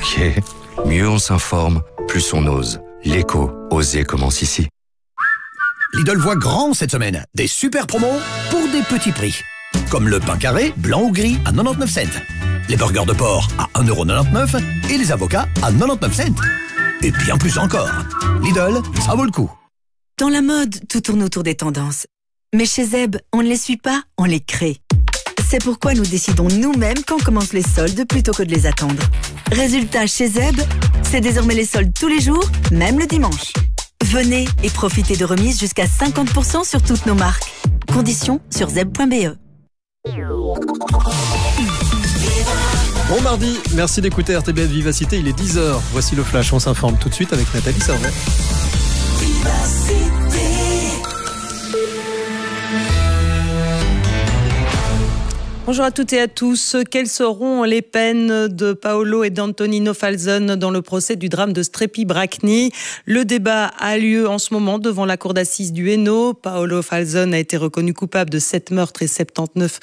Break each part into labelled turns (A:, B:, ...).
A: Ok. Mieux on s'informe, plus on ose. L'écho, oser commence ici.
B: Lidl voit grand cette semaine. Des super promos pour des petits prix. Comme le pain carré, blanc ou gris à 99 cents. Les burgers de porc à 1,99€ et les avocats à 99 cents. Et bien plus encore. Lidl, ça vaut le coup.
C: Dans la mode, tout tourne autour des tendances. Mais chez Zeb, on ne les suit pas, on les crée. C'est pourquoi nous décidons nous-mêmes quand commencent les soldes plutôt que de les attendre. Résultat, chez Zeb, c'est désormais les soldes tous les jours, même le dimanche. Venez et profitez de remises jusqu'à 50% sur toutes nos marques. Conditions sur zeb.be.
D: Bon mardi, merci d'écouter RTBF Vivacité, il est 10h. Voici le flash, on s'informe tout de suite avec Nathalie Servet.
E: Bonjour à toutes et à tous. Quelles seront les peines de Paolo et d'Antonino Falzon dans le procès du drame de Strepi-Bracni? Le débat a lieu en ce moment devant la cour d'assises du Hainaut. Paolo Falzon a été reconnu coupable de 7 meurtres et 79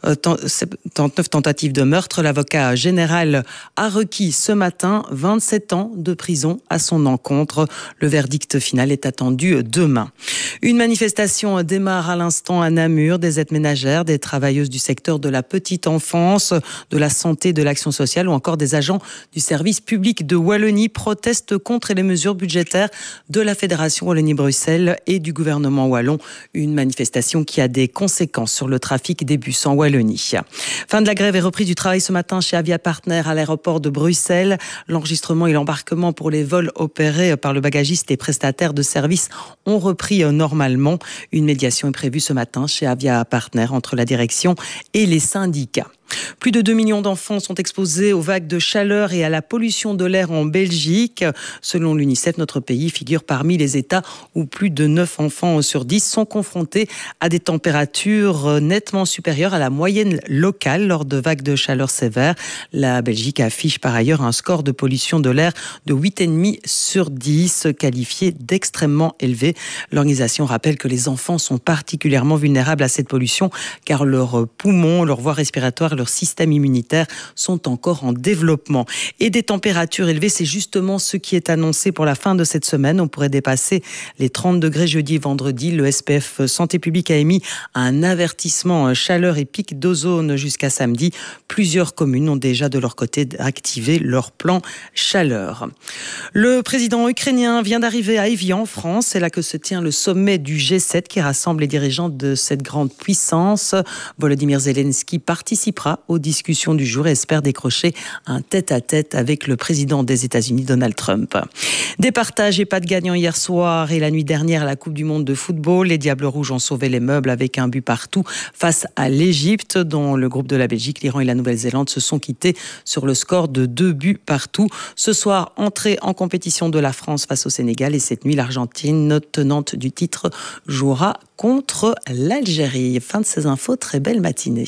E: tentatives de meurtre. L'avocat général a requis ce matin 27 ans de prison à son encontre. Le verdict final est attendu demain. Une manifestation démarre à l'instant à Namur. Des aides ménagères, des travailleuses du secteur de la petite enfance, de la santé, de l'action sociale ou encore des agents du service public de Wallonie protestent contre les mesures budgétaires de la Fédération Wallonie-Bruxelles et du gouvernement wallon. Une manifestation qui a des conséquences sur le trafic des bus en Wallonie. Fin de la grève et reprise du travail ce matin chez Avia Partner à l'aéroport de Bruxelles. L'enregistrement et l'embarquement pour les vols opérés par le bagagiste et prestataire de services ont repris normalement. Une médiation est prévue ce matin chez Avia Partner entre la direction et les syndicats. Plus de 2 millions d'enfants sont exposés aux vagues de chaleur et à la pollution de l'air en Belgique. Selon l'UNICEF, notre pays figure parmi les États où plus de 9 enfants sur 10 sont confrontés à des températures nettement supérieures à la moyenne locale lors de vagues de chaleur sévères. La Belgique affiche par ailleurs un score de pollution de l'air de 8,5 sur 10, qualifié d'extrêmement élevé. L'organisation rappelle que les enfants sont particulièrement vulnérables à cette pollution car leurs poumons, leurs voies respiratoires, leur système immunitaire sont encore en développement. Et des températures élevées, c'est justement ce qui est annoncé pour la fin de cette semaine. On pourrait dépasser les 30 degrés jeudi et vendredi. Le SPF Santé publique a émis un avertissement chaleur et pic d'ozone jusqu'à samedi. Plusieurs communes ont déjà de leur côté activé leur plan chaleur. Le président ukrainien vient d'arriver à Évian, en France. C'est là que se tient le sommet du G7 qui rassemble les dirigeants de cette grande puissance. Volodymyr Zelensky participera aux discussions du jour et espère décrocher un tête-à-tête avec le président des États-Unis, Donald Trump. Des partages et pas de gagnant hier soir et la nuit dernière à la Coupe du Monde de football. Les Diables Rouges ont sauvé les meubles avec un but partout face à l'Égypte, dont le groupe de la Belgique, l'Iran et la Nouvelle-Zélande se sont quittés sur le score de 2 buts partout. Ce soir, entrée en compétition de la France face au Sénégal et cette nuit, l'Argentine, tenante du titre, jouera contre l'Algérie. Fin de ces infos, très belle matinée.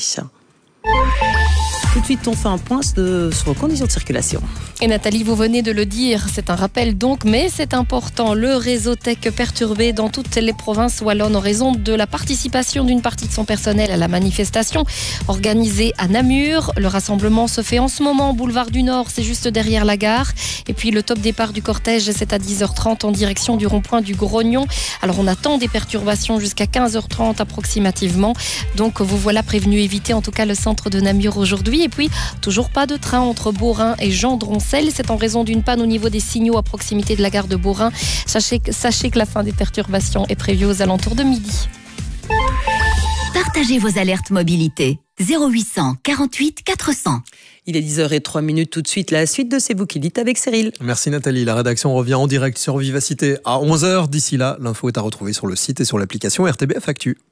E: Tout de suite, on fait un point sur vos conditions de circulation.
F: Et Nathalie, vous venez de le dire, c'est un rappel donc, mais c'est important. Le réseau tech perturbé dans toutes les provinces wallonnes en raison de la participation d'une partie de son personnel à la manifestation organisée à Namur. Le rassemblement se fait en ce moment au boulevard du Nord, c'est juste derrière la gare. Et puis le top départ du cortège, c'est à 10h30 en direction du rond-point du Grognon. Alors on attend des perturbations jusqu'à 15h30 approximativement. Donc vous voilà prévenu, évitez en tout cas le centre de Namur aujourd'hui. Et puis, toujours pas de train entre Beaurain et Gendroncel. C'est en raison d'une panne au niveau des signaux à proximité de la gare de Beaurain. Sachez que la fin des perturbations est prévue aux alentours de midi.
G: Partagez vos alertes mobilité. 0800 48 400.
E: Il est 10h03 tout de suite. La suite de C'est vous qui dites avec Cyril.
D: Merci Nathalie. La rédaction revient en direct sur Vivacité à 11h. D'ici là, l'info est à retrouver sur le site et sur l'application RTBF Actu.